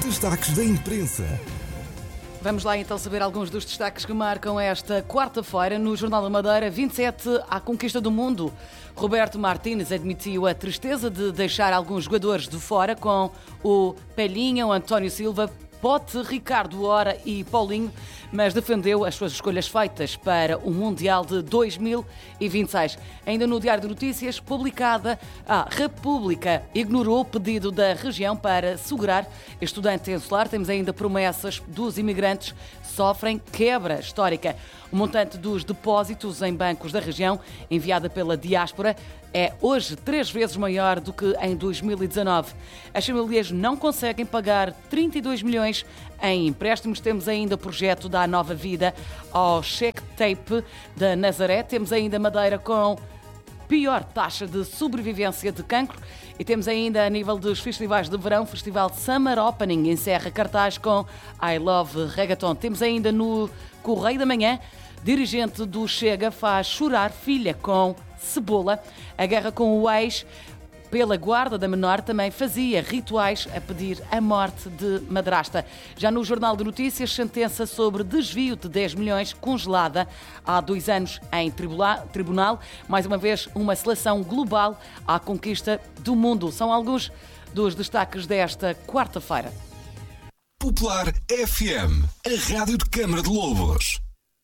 Destaques da imprensa. Vamos lá então saber alguns dos destaques que marcam esta quarta-feira no Jornal da Madeira, 27 à conquista do mundo. Roberto Martínez admitiu a tristeza de deixar alguns jogadores de fora, com o Pelinha, o António Silva, Pote, Ricardo Ora e Paulinho, mas defendeu as suas escolhas feitas para o Mundial de 2026. Ainda no Diário de Notícias, publicada, a República ignorou o pedido da região para segurar estudante insular. Temos ainda promessas dos imigrantes, sofrem quebra histórica. O montante dos depósitos em bancos da região, enviada pela diáspora, é hoje 3 vezes maior do que em 2019. As famílias não conseguem pagar 32 milhões em empréstimos. Temos ainda o projeto da Nova Vida ao Check Tape da Nazaré. Temos ainda Madeira com pior taxa de sobrevivência de cancro. E temos ainda, a nível dos festivais de verão, o Festival Summer Opening encerra cartaz com I Love Reggaeton. Temos ainda no Correio da Manhã, dirigente do Chega faz chorar filha com cebola. A guerra com o ex pela guarda da menor também fazia rituais a pedir a morte de madrasta. Já no Jornal de Notícias, sentença sobre desvio de 10 milhões congelada há 2 anos em tribunal. Mais uma vez, uma seleção global à conquista do mundo. São alguns dos destaques desta quarta-feira. Popular FM, a rádio de Câmara de Lobos.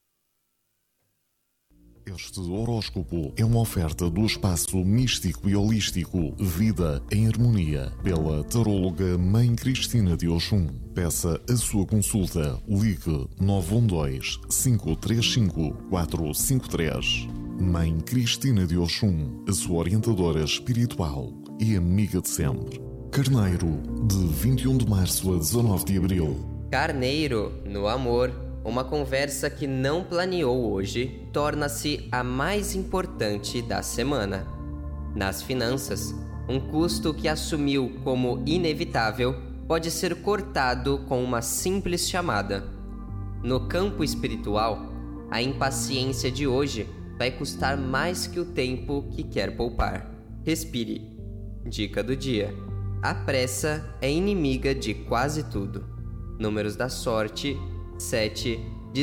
Este horóscopo é uma oferta do espaço místico e holístico Vida em Harmonia, pela taróloga Mãe Cristina de Oxum. Peça a sua consulta. Ligue 912-535-453. Mãe Cristina de Oxum, a sua orientadora espiritual e amiga de sempre. Carneiro, de 21 de março a 19 de abril. Carneiro, no amor. Uma conversa que não planeou hoje torna-se a mais importante da semana. Nas finanças, um custo que assumiu como inevitável pode ser cortado com uma simples chamada. No campo espiritual, a impaciência de hoje vai custar mais que o tempo que quer poupar. Respire. Dica do dia: a pressa é inimiga de quase tudo. Números da sorte: 7,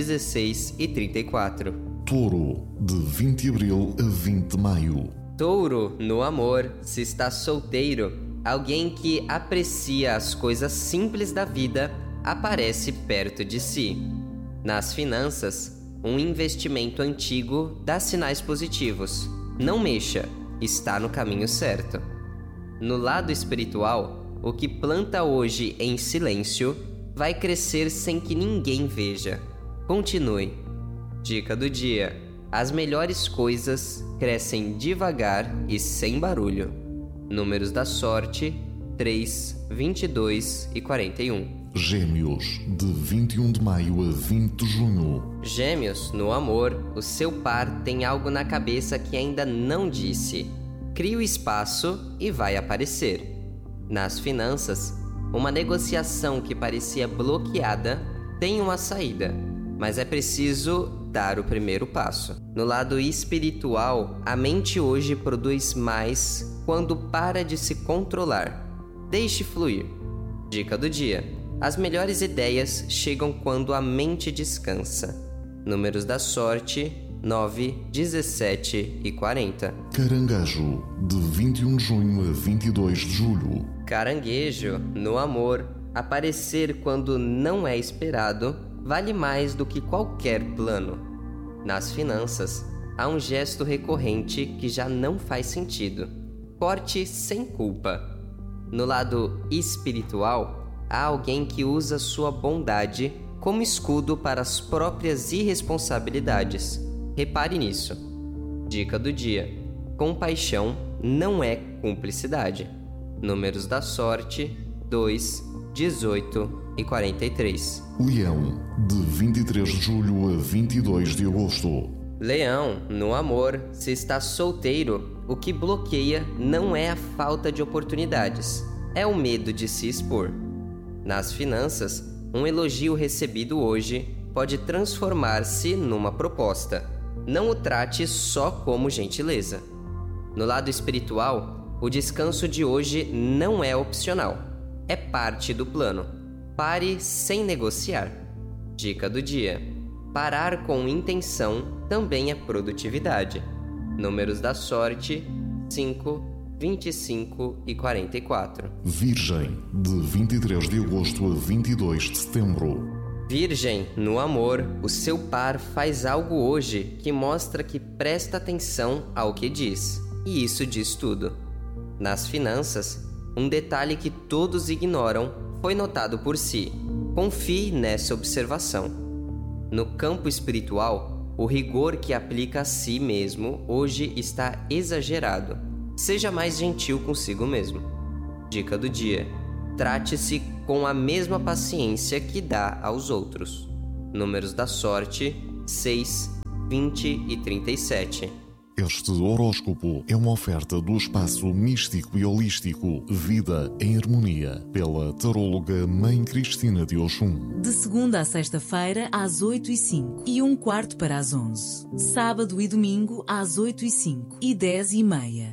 16 e 34. Touro, de 20 de abril a 20 de maio. Touro, no amor, se está solteiro, alguém que aprecia as coisas simples da vida aparece perto de si. Nas finanças, um investimento antigo dá sinais positivos. Não mexa, está no caminho certo. No lado espiritual, o que planta hoje em silêncio vai crescer sem que ninguém veja. Continue. Dica do dia: as melhores coisas crescem devagar e sem barulho. Números da sorte: 3, 22 e 41. Gêmeos, de 21 de maio a 20 de junho. Gêmeos, no amor, o seu par tem algo na cabeça que ainda não disse. Crie o espaço e vai aparecer. Nas finanças, uma negociação que parecia bloqueada tem uma saída, mas é preciso dar o primeiro passo. No lado espiritual, a mente hoje produz mais quando para de se controlar. Deixe fluir. Dica do dia: as melhores ideias chegam quando a mente descansa. Números da sorte: 9, 17 e 40. Caranguejo, de 21 de junho a 22 de julho. Caranguejo, no amor, aparecer quando não é esperado vale mais do que qualquer plano. Nas finanças, há um gesto recorrente que já não faz sentido. Corte sem culpa. No lado espiritual, há alguém que usa sua bondade como escudo para as próprias irresponsabilidades. Repare nisso. Dica do dia: compaixão não é cumplicidade. Números da sorte: 2, 18 e 43. Leão, de 23 de julho a 22 de agosto. Leão, no amor, se está solteiro, o que bloqueia não é a falta de oportunidades, é o medo de se expor. Nas finanças, um elogio recebido hoje pode transformar-se numa proposta. Não o trate só como gentileza. No lado espiritual, o descanso de hoje não é opcional, é parte do plano. pare sem negociar. Dica do dia: parar com intenção também é produtividade. Números da sorte: 5, 25 e 44. Virgem, de 23 de agosto a 22 de setembro. Virgem, no amor, o seu par faz algo hoje que mostra que presta atenção ao que diz. E isso diz tudo. Nas finanças, um detalhe que todos ignoram foi notado por si. Confie nessa observação. No campo espiritual, o rigor que aplica a si mesmo hoje está exagerado. Seja mais gentil consigo mesmo. Dica do dia: trate-se com a mesma paciência que dá aos outros. Números da sorte: 6, 20 e 37. Este horóscopo é uma oferta do espaço místico e holístico Vida em Harmonia, pela taróloga Mãe Cristina de Oxum. De segunda a sexta-feira, às 8h05 e 1/4 para as 11. Sábado e domingo, às 8h05 e 10h30.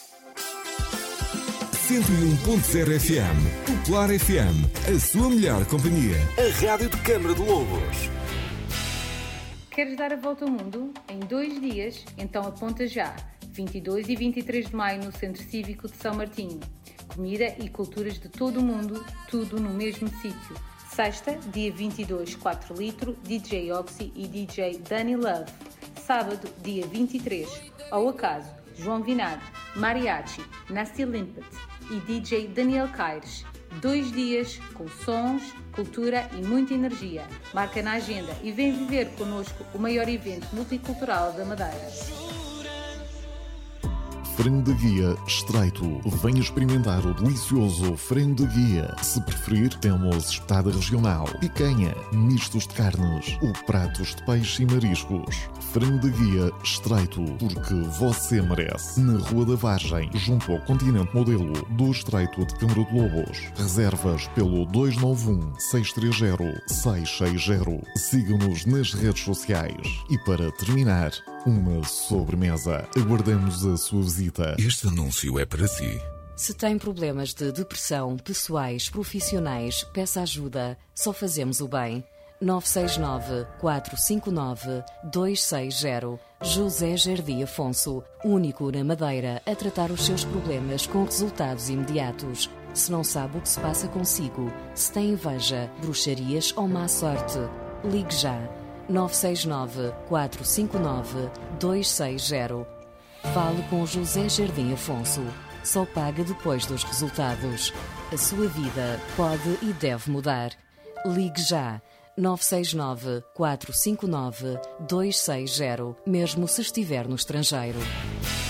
101.0 FM, Popular FM, a sua melhor companhia. A rádio de Câmara de Lobos. Queres dar a volta ao mundo? Em 2 dias? Então aponta já. 22 e 23 de maio no Centro Cívico de São Martinho. Comida e culturas de todo o mundo, tudo no mesmo sítio. Sexta, dia 22, 4 litro, DJ Oxy e DJ Danny Love. Sábado, dia 23, ao acaso, João Vinagre, Mariachi, Nasty Limpet e DJ Daniel Caires. 2 dias com sons, cultura e muita energia. Marca na agenda e vem viver connosco o maior evento multicultural da Madeira. Frango de guia estreito. Venha experimentar o delicioso frango de guia. Se preferir, temos espetada regional, picanha, mistos de carnes ou pratos de peixe e mariscos. Frango de guia estreito, porque você merece. Na Rua da Vargem, junto ao Continente Modelo do Estreito de Câmara de Lobos. Reservas pelo 291-630-660. Siga-nos nas redes sociais. E para terminar, uma sobremesa. Aguardamos a sua visita. Este anúncio é para si. Se tem problemas de depressão, pessoais, profissionais, peça ajuda. Só fazemos o bem. 969-459-260. José Jardim Afonso, único na Madeira a tratar os seus problemas com resultados imediatos. Se não sabe o que se passa consigo, se tem inveja, bruxarias ou má sorte, ligue já. 969-459-260. Fale com José Jardim Afonso. Só paga depois dos resultados. A sua vida pode e deve mudar. Ligue já. 969-459-260, mesmo se estiver no estrangeiro.